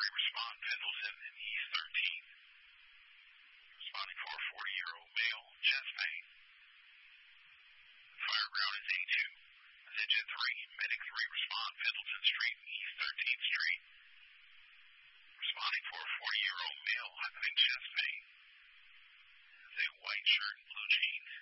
respond, Pendleton in E13. Responding for a 40-year-old male, chest pain. Fire ground is A2. Engine 3, Medic 3, respond, Pendleton Street, East 13th Street. Responding for a 40-year-old male having chest pain. A white shirt and blue jeans.